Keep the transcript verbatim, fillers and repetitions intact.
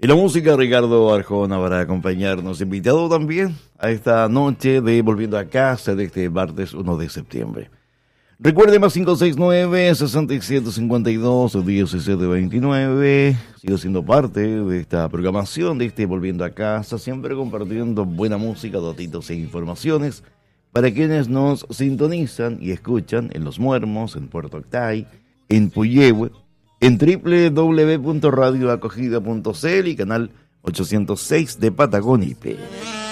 Y la música, Ricardo Arjona, para acompañarnos, invitado también a esta noche de Volviendo a Casa de este martes uno de septiembre. Recuerde, más cinco seis nueve, seis siete cinco dos, diecisiete veintinueve. Sigo siendo parte de esta programación de este Volviendo a Casa, siempre compartiendo buena música, datitos e informaciones para quienes nos sintonizan y escuchan en Los Muermos, en Puerto Octay, en Puyehue, en doble u doble u doble u punto radio acogida punto c l y canal ochocientos seis de Patagonia I P.